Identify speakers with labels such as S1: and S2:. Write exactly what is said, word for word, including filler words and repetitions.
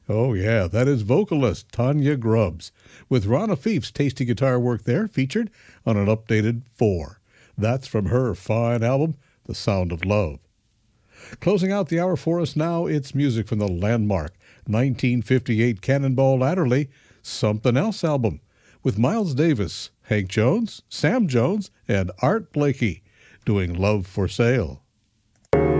S1: Oh, yeah, that is vocalist Tanya Grubbs, with Ron Afif's tasty guitar work there featured on an updated four. That's from her fine album, The Sound of Love. Closing out the hour for us now, it's music from the landmark nineteen fifty-eight Cannonball Adderley Something Else album, with Miles Davis, Hank Jones, Sam Jones, and Art Blakey doing Love for Sale.